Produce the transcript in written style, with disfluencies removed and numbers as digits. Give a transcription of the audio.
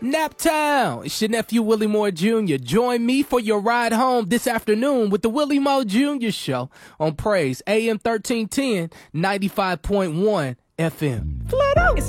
Naptown, it's your nephew Willie Moore Jr. Join me for your ride home this afternoon with the Willie Moore Jr. Show on Praise AM 1310, 95.1 FM. Flat out.